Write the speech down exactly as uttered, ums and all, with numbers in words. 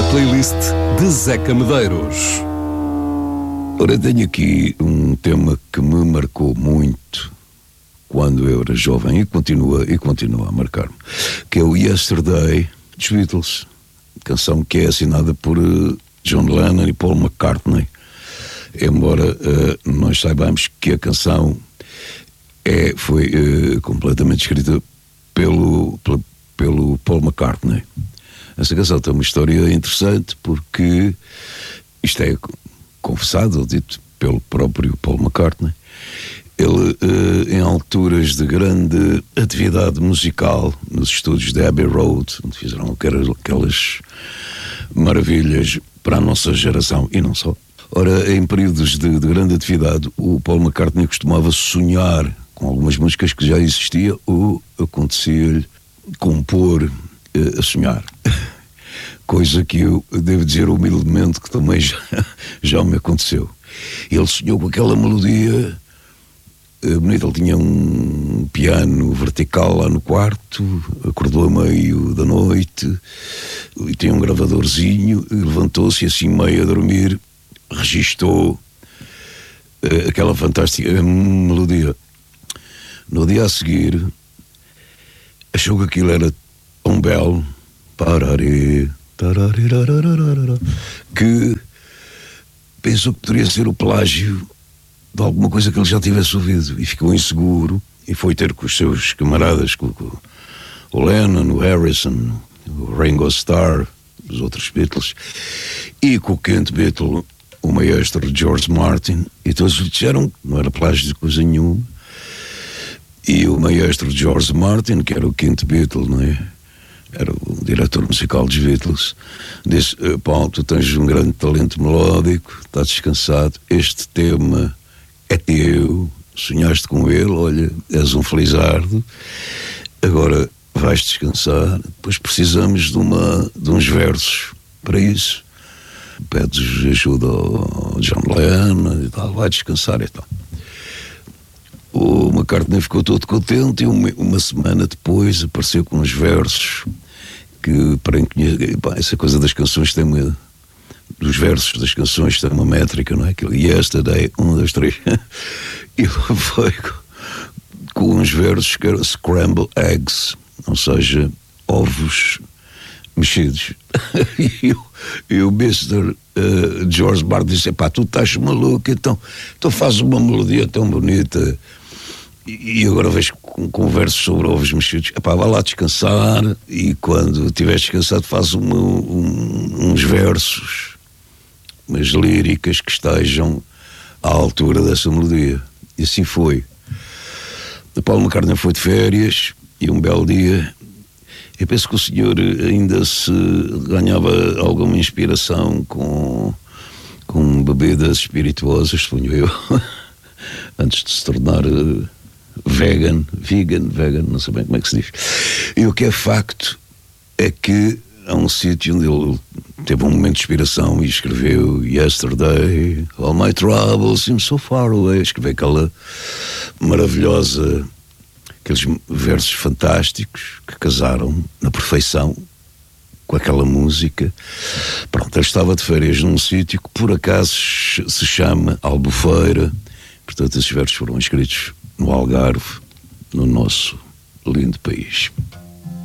playlist de Zeca Medeiros. Ora, tenho aqui um tema que me marcou muito quando eu era jovem e continua, e continua a marcar-me, que é o Yesterday dos Beatles, canção que é assinada por uh, John Lennon e Paul McCartney, embora uh, nós saibamos que a canção é, foi uh, completamente escrita pelo, pelo, pelo Paul McCartney. Essa canção tem uma história interessante porque isto é confessado ou dito pelo próprio Paul McCartney. Ele, eh, em alturas de grande atividade musical nos estúdios de Abbey Road, onde fizeram aquelas maravilhas para a nossa geração e não só. Ora, em períodos de, de grande atividade, o Paul McCartney costumava sonhar com algumas músicas que já existiam ou acontecia-lhe compor eh, a sonhar. Coisa que eu devo dizer humildemente que também já, já me aconteceu. Ele sonhou com aquela melodia bonito. Ele tinha um piano vertical lá no quarto, acordou a meio da noite e tinha um gravadorzinho, levantou-se e assim meio a dormir registou uh, aquela fantástica melodia. No dia a seguir achou que aquilo era tão belo, parari, que pensou que poderia ser o plágio de alguma coisa que ele já tivesse ouvido e ficou inseguro e foi ter com os seus camaradas, com, com o Lennon, o Harrison, o Ringo Starr, os outros Beatles, e com o quinto Beatle, o maestro George Martin, e todos lhe disseram que não era plágio de coisa nenhuma. E o maestro George Martin, que era o quinto Beatle, não é? Era o diretor musical dos Beatles, disse: Paulo, tu tens um grande talento melódico, estás descansado, este tema é teu, sonhaste com ele, olha, és um felizardo, agora vais descansar, depois precisamos de, uma, de uns versos para isso, pedes ajuda ao John Lennon e tal, vai descansar e tal. O McCartney ficou todo contente e uma, uma semana depois apareceu com uns versos que, para quem conhece, essa coisa das canções tem uma, dos versos das canções tem uma métrica, não é? Aquilo, Yesterday, um, dois, três. E ele foi com, com uns versos que eram Scramble Eggs, ou seja, ovos mexidos. E o, e o mister Uh, George Martin disse: pá, tu estás maluco, então, então faz uma melodia tão bonita e, e agora vejo com, com versos sobre ovos mexidos. Epá, vá lá descansar e quando estiveres descansado faz uma, um, uns versos, umas líricas que estejam à altura dessa melodia. E assim foi. O Paul McCartney foi de férias e um belo dia, eu penso que o senhor ainda se ganhava alguma inspiração com, com bebidas espirituosas, suponho eu, antes de se tornar uh, vegan, vegan, vegan, não sei bem como é que se diz. E o que é facto é que há um sítio onde ele teve um momento de inspiração e escreveu Yesterday, all my troubles seem so far away, escreveu aquela maravilhosa, aqueles versos fantásticos que casaram na perfeição com aquela música. Pronto, ele estava de férias num sítio que por acaso se chama Albufeira, portanto esses versos foram escritos no Algarve, no nosso lindo país.